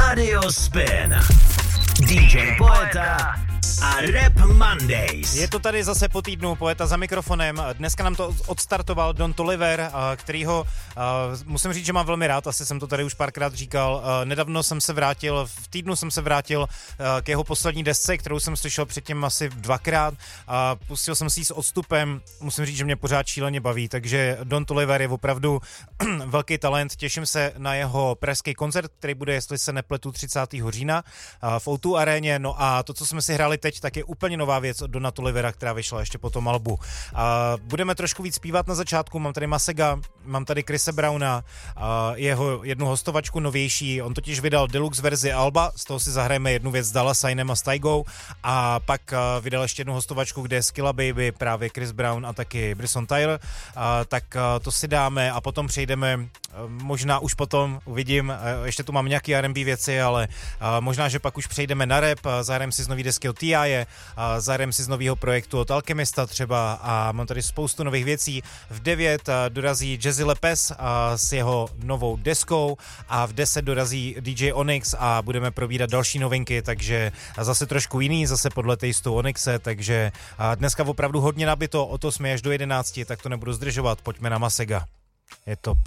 Radio Spin. DJ Poeta a Rap Mondays. Je to tady zase po týdnu, Poeta za mikrofonem. Dneska nám to odstartoval Don Toliver, kterýho musím říct, že mám velmi rád, asi jsem to tady už párkrát říkal. Nedávno jsem se vrátil, v týdnu jsem se vrátil k jeho poslední desce, kterou jsem slyšel předtím asi dvakrát a pustil jsem si ji s odstupem. Musím říct, že mě pořád šíleně baví, takže Don Toliver je opravdu velký talent. Těším se na jeho pražský koncert, který bude, jestli se nepletu, 30. října v O2 aréně. No a to, co jsme si hráli teď, tak je úplně nová věc od Dona Tolivera, která vyšla ještě po tom albu. Budeme trošku víc zpívat na začátku, mám tady Masega, mám tady Chrise Browna, jeho jednu hostovačku novější, on totiž vydal deluxe verzi alba, z toho si zahrajeme jednu věc s Dallasignem a s Tygou a pak vydal ještě jednu hostovačku, kde je Skilla Baby, právě Chris Brown a taky Bryson Tiller, tak to si dáme a potom přejdeme, možná už potom, uvidím, ještě tu mám nějaký R&B věci, ale možná, že pak už přejdeme na rap, zahrajeme si z nový desky od T.I., zahrajeme si z nového projektu od Alchemista třeba a mám tady spoustu nových věcí. V 9 dorazí Jazzy Lepes s jeho novou deskou a v 10 dorazí DJ Onyx a budeme probírat další novinky, takže zase trošku jiný, zase podle tejstu Onyxe, takže dneska opravdu hodně nabito, od 8 až do 11, tak to nebudu zdržovat, pojďme na Masega. Je to